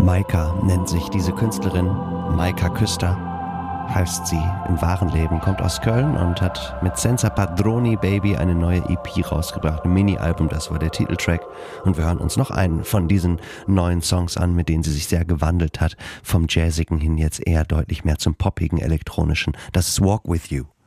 Maika nennt sich diese Künstlerin, Maika Küster heißt sie im wahren Leben, kommt aus Köln und hat mit Senza Padroni Baby eine neue EP rausgebracht, ein Mini-Album, das war der Titeltrack, und wir hören uns noch einen von diesen neuen Songs an, mit denen sie sich sehr gewandelt hat, vom Jazzigen hin jetzt eher deutlich mehr zum poppigen, elektronischen. Das ist Walk With You.